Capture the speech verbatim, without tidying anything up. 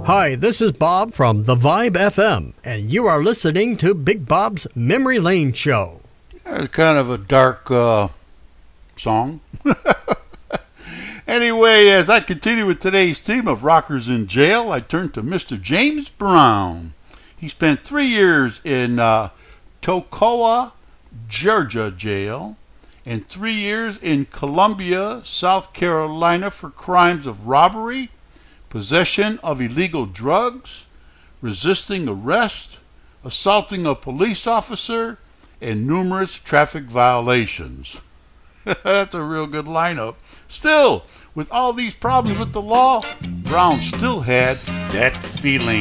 Hi, this is Bob from The Vibe F M, and you are listening to Big Bob's Memory Lane Show. It's kind of a dark uh, song. Anyway, as I continue with today's theme of rockers in jail, I turn to Mister James Brown. He spent three years in uh, Toccoa, Georgia jail, and three years in Columbia, South Carolina for crimes of robbery, possession of illegal drugs, resisting arrest, assaulting a police officer, and numerous traffic violations. That's a real good lineup. Still, with all these problems with the law, Brown still had that feeling.